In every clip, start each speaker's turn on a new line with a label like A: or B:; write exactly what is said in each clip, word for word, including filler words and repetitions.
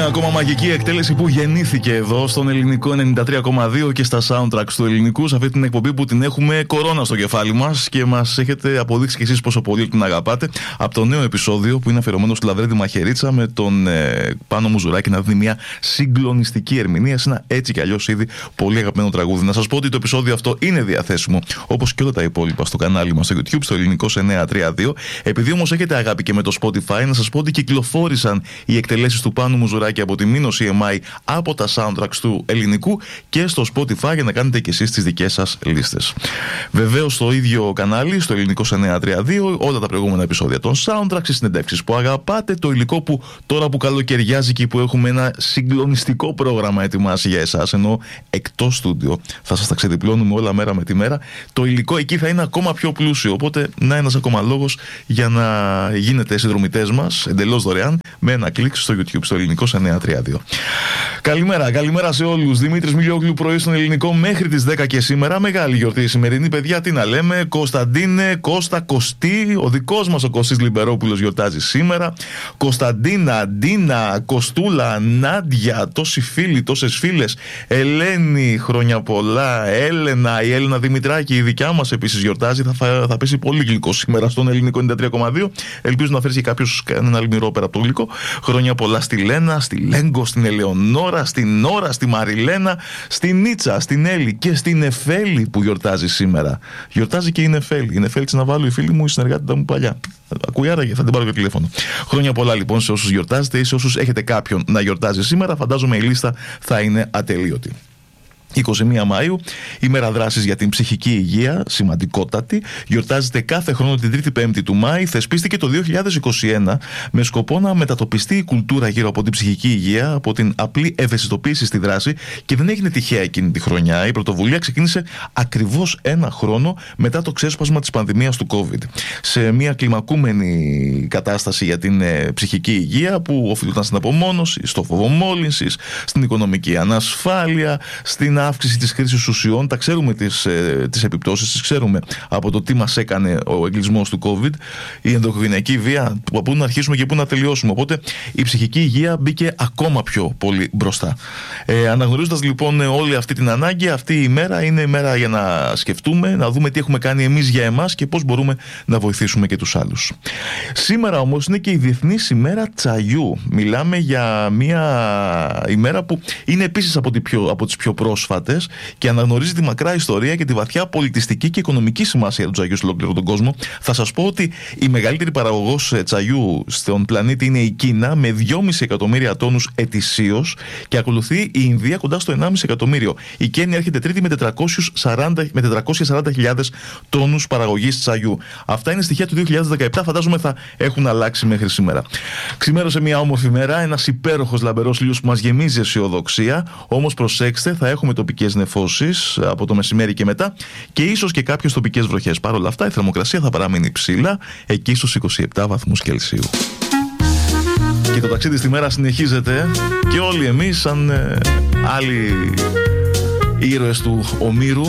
A: Μία ακόμα μαγική εκτέλεση που γεννήθηκε εδώ στον ελληνικό ενενήντα τρία κόμμα δύο και στα soundtracks του ελληνικού, σε αυτή την εκπομπή που την έχουμε κορώνα στο κεφάλι μας και μας έχετε αποδείξει κι εσείς πόσο πολύ την αγαπάτε. Από το νέο επεισόδιο που είναι αφιερωμένο στη Λαβρέντη Μαχαιρίτσα με τον ε, Πάνο Μουζουράκη να δίνει μια συγκλονιστική ερμηνεία σε ένα έτσι κι αλλιώς ήδη πολύ αγαπημένο τραγούδι. Να σας πω ότι το επεισόδιο αυτό είναι διαθέσιμο όπως και όλα τα υπόλοιπα στο κανάλι μας στο YouTube, στο ελληνικό εννιακόσια τριάντα δύο. Επειδή όμως έχετε αγάπη και με το Spotify, να σας πω ότι κυκλοφόρησαν οι εκτελέσεις του Πάνου Μουζουράκη από τη Μίνο σι εμ άι από τα soundtracks του ελληνικού και στο Spotify για να κάνετε και εσείς τις δικές σας λίστες. Βεβαίως στο ίδιο κανάλι, στο ελληνικό εννιακόσια τριάντα δύο, όλα τα προηγούμενα επεισόδια των soundtracks, οι συνεντεύξεις που αγαπάτε, το υλικό που τώρα που καλοκαιριάζει και που έχουμε ένα συγκλονιστικό πρόγραμμα ετοιμάσει για εσάς, ενώ εκτός στούντιο θα σας τα ξεδιπλώνουμε όλα μέρα με τη μέρα, το υλικό εκεί θα είναι ακόμα πιο πλούσιο. Οπότε, να ένας ακόμα λόγος για να γίνετε συνδρομητές μας εντελώς δωρεάν με ένα κλικ στο YouTube, στο ελληνικό εννιακόσια τριάντα δύο. Καλημέρα, καλημέρα σε όλους. Δημήτρης Μιλιόγλου, πρωί στον ελληνικό μέχρι τις δέκα και σήμερα. Μεγάλη γιορτή η σημερινή, παιδιά. Τι να λέμε, Κωνσταντίνε, Κώστα, Κωστή. Ο δικός μας ο Κωστής Λιμπερόπουλος γιορτάζει σήμερα. Κωνσταντίνα, Ντίνα, Κωστούλα, Νάντια, τόσοι φίλοι, τόσες φίλες. Ελένη, χρόνια πολλά. Έλενα, η Έλενα Δημητράκη, η δικιά μας επίσης γιορτάζει. Θα, θα, θα πέσει πολύ γλυκό σήμερα στον ελληνικό ενενήντα τρία κόμμα δύο. Ελπίζω να φέρει και κάποιος ένα αλμυρό πέρα από το γλυκό. Χρόνια πολλά στη Λένα, στη Λέγκο, στην Ελεονόρα, στην Ώρα, στη Μαριλένα, στην Νίτσα, στην Έλλη και στην Εφέλη που γιορτάζει σήμερα. Γιορτάζει και η Εφέλη. Η Εφέλη Τσιναβάλου, η φίλη μου, η συνεργάτη μου παλιά. Ακούει, άραγε, θα την πάρω και τηλέφωνο. Χρόνια πολλά λοιπόν σε όσους γιορτάζετε ή σε όσους έχετε κάποιον να γιορτάζει σήμερα. Φαντάζομαι η λίστα θα είναι ατελείωτη. είκοσι μία Μαΐου, ημέρα δράσης για την ψυχική υγεία, σημαντικότατη. Γιορτάζεται κάθε χρόνο την τρίτη πέμπτη του Μάη. Θεσπίστηκε το δύο χιλιάδες είκοσι ένα με σκοπό να μετατοπιστεί η κουλτούρα γύρω από την ψυχική υγεία, από την απλή ευαισθητοποίηση στη δράση, και δεν έγινε τυχαία εκείνη τη χρονιά. Η πρωτοβουλία ξεκίνησε ακριβώς ένα χρόνο μετά το ξέσπασμα της πανδημίας του COVID. Σε μια κλιμακούμενη κατάσταση για την ε, ψυχική υγεία που οφείλονταν στην απομόνωση, στο φόβο μόλυνσης, στην οικονομική ανασφάλεια, στην αύξηση της χρήσης ουσιών. Τα ξέρουμε τις, ε, τις επιπτώσεις, τις ξέρουμε από το τι μας έκανε ο εγκλισμός του COVID, η ενδοκογενειακή βία, από πού να αρχίσουμε και πού να τελειώσουμε. Οπότε η ψυχική υγεία μπήκε ακόμα πιο πολύ μπροστά. Ε, αναγνωρίζοντας λοιπόν όλη αυτή την ανάγκη, αυτή η ημέρα είναι η μέρα για να σκεφτούμε, να δούμε τι έχουμε κάνει εμείς για εμάς και πώς μπορούμε να βοηθήσουμε και τους άλλους. Σήμερα όμως είναι και η Διεθνής ημέρα τσαγιού. Μιλάμε για μια ημέρα που είναι επίσης από, τη πιο, από τις πιο πρόσφατες και αναγνωρίζει τη μακρά ιστορία και τη βαθιά πολιτιστική και οικονομική σημασία του τσαγιού σε ολόκληρο τον κόσμο. Θα σας πω ότι η μεγαλύτερη παραγωγός τσαγιού στον πλανήτη είναι η Κίνα, με δυόμισι εκατομμύρια τόνους ετησίως, και ακολουθεί η Ινδία κοντά στο ενάμισι εκατομμύριο. Η Κένια έρχεται τρίτη με τετρακόσιες σαράντα χιλιάδες τόνους παραγωγής τσαγιού. Αυτά είναι στοιχεία του δύο χιλιάδες δεκαεπτά, φαντάζομαι θα έχουν αλλάξει μέχρι σήμερα. Ξημέρωσε μια όμορφη μέρα, ένας υπέροχος λαμπερός ήλιος που μας γεμίζει αισιοδοξία. Όμως προσέξτε, θα έχουμε τοπικές νεφώσεις από το μεσημέρι και μετά και ίσως και κάποιες τοπικές βροχές. Παρ' όλα αυτά η θερμοκρασία θα παραμείνει ψηλά, εκεί στους είκοσι επτά βαθμούς Κελσίου. Και το ταξίδι στη μέρα συνεχίζεται και όλοι εμείς σαν ε, άλλοι ήρωες του Ομήρου,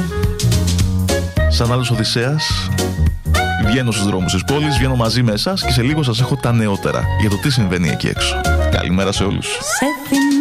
A: σαν άλλος Οδυσσέας, βγαίνω στους δρόμους της πόλης, βγαίνω μαζί με εσάς και σε λίγο σας έχω τα νεότερα για το τι συμβαίνει εκεί έξω. Καλημέρα σε όλους.